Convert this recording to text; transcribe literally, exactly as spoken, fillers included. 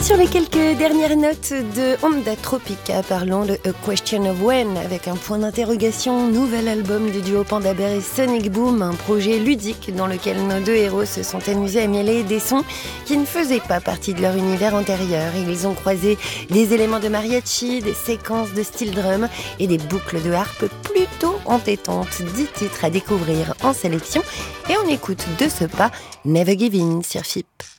Sur les quelques dernières notes de Onda Tropica, parlons de A Question of When avec un point d'interrogation, nouvel album du duo Panda Bear et Sonic Boom, un projet ludique dans lequel nos deux héros se sont amusés à mêler des sons qui ne faisaient pas partie de leur univers antérieur. Ils ont croisé des éléments de mariachi, des séquences de steel drum et des boucles de harpe plutôt entêtantes. Dix titres à découvrir en sélection et on écoute de ce pas Never Give In sur F I P.